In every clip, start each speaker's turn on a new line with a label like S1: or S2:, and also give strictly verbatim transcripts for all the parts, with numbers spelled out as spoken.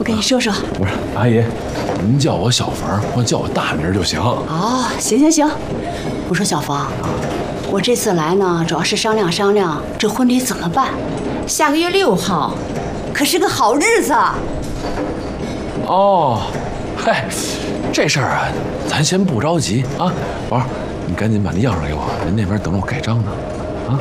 S1: 我跟你说说。
S2: 不是，阿姨，您叫我小冯，或叫我大名就行。
S1: 哦，行行行。我说小冯，我这次来呢，主要是商量商量这婚礼怎么办。下个月六号，可是个好日子。
S2: 哦，嗨，这事儿啊，咱先不着急啊。宝儿，你赶紧把那钥匙给我，人那边等着我盖章呢。啊。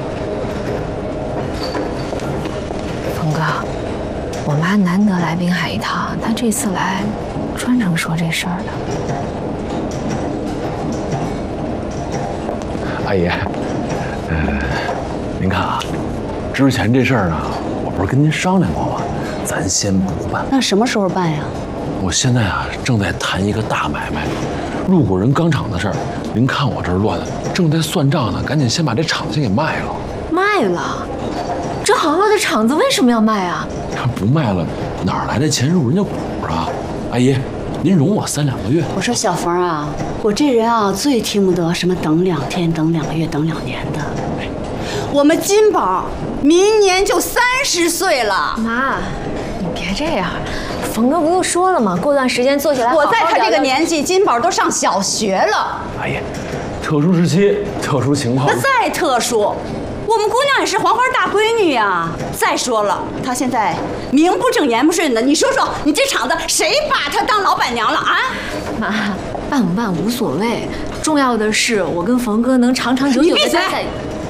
S3: 峰哥，我妈难得来滨海一趟，她这次来，专程说这事儿的。
S2: 阿姨，呃，您看啊，之前这事儿呢，我不是跟您商量过吗？咱先不办。
S1: 那什么时候办呀？
S2: 我现在啊，正在谈一个大买卖，入股人钢厂的事儿。您看我这儿乱，正在算账呢，赶紧先把这厂子先给卖了。
S3: 卖了？这好好的厂子为什么要卖啊？
S2: 不卖了，哪来的钱入人家股啊？阿姨，您容我三两个月。
S1: 我说小冯啊，我这人啊最听不得什么等两天、等两个月、等两年的。我们金宝明年就三十岁了。
S3: 妈，你别这样，冯哥不都说了吗？过段时间坐下来好好聊聊。
S1: 我在他这个年纪，金宝都上小学了。
S2: 阿姨，特殊时期，特殊情况。
S1: 那再特殊，我们姑娘也是黄花大闺女呀。再说了，她现在名不正言不顺的，你说说，你这厂子谁把她当老板娘了啊？
S3: 妈，办不办无所谓，重要的是我跟冯哥能长长久久的待在。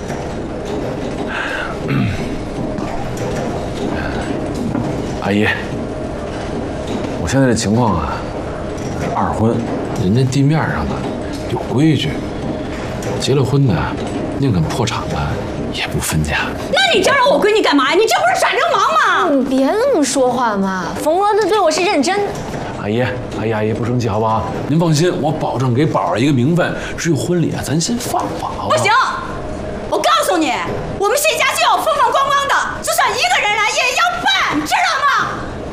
S2: 阿姨，我现在这情况啊，是二婚，人家地面上呢有规矩，结了婚的宁肯破产的也不分家。
S1: 那你招惹我闺女干嘛呀？你这不是耍流氓吗？
S3: 你别那么说话嘛，冯哥他对我是认真的。
S2: 阿姨，阿姨，阿姨不生气好不好？您放心，我保证给宝儿一个名分。至于婚礼啊，咱先放放，好不好？
S1: 不行，我告诉你，我们谢家就要风风光光的，就算一个人来也要办，知道吗？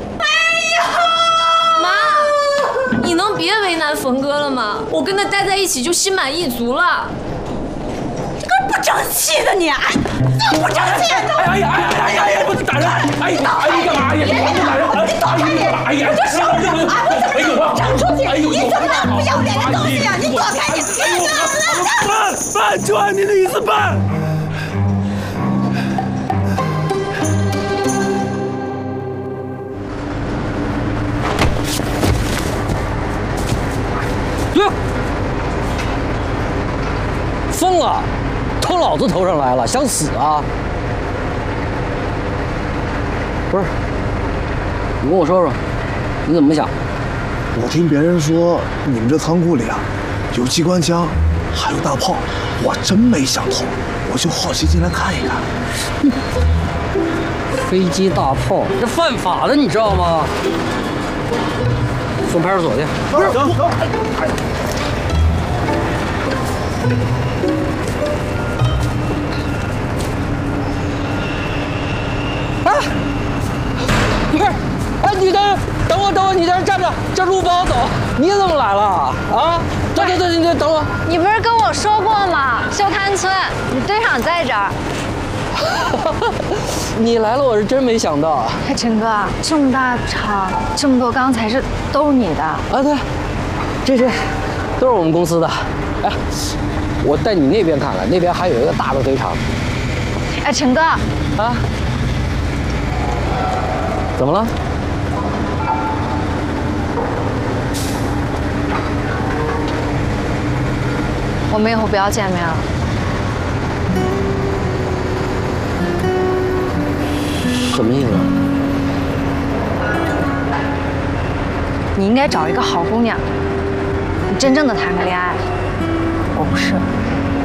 S1: 哎呀，
S3: 妈，你能别为难冯哥了吗？我跟他待在一起就心满意足了。
S1: 这个不争气的你，哎，这不争气的！
S2: 哎呀哎呀哎呀哎呀！不是打人！哎呀，阿姨干嘛？阿姨，不打人！
S1: 你躲开点！
S2: 哎呀，
S1: 我就说了，啊，我怎么能整出去？你怎么那么不要脸的东西啊！你躲开点！
S2: 办办，就按您的意思办。
S4: 对，疯了，头老子头上来了，想死啊？不是，你跟我说说，你怎么想？
S5: 我听别人说你们这仓库里啊，有机关枪，还有大炮，我真没想通，我就好奇进来看一看。
S4: 飞机大炮，这犯法的，你知道吗？送派出所去。
S5: 不是，行行。
S4: 哎，不是，哎，你等等我，等我，你在这站着，这路不好走。你怎么来了？啊？对对对，你等等我。
S6: 你不是跟我说过吗？修滩村，你队长在这儿。
S4: 你来了，我是真没想到。
S6: 哎，陈哥，这么大厂，这么多钢材，这都是你的？
S4: 啊，对，这这都是我们公司的。哎，我带你那边看看，那边还有一个大的堆场。
S6: 哎，陈哥，
S4: 啊？怎么了？
S6: 我们以后不要见面了。
S4: 什么意思？
S6: 你应该找一个好姑娘，你真正的谈个恋爱。我不是。